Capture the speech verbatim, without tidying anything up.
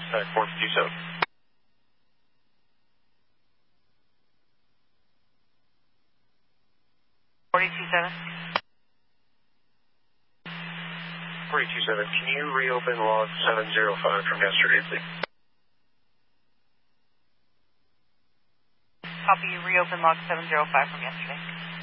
Back four two seven. forty-two seven. forty-two seven, can you reopen log seven zero five from yesterday, please? Copy, reopen log seven zero five from yesterday.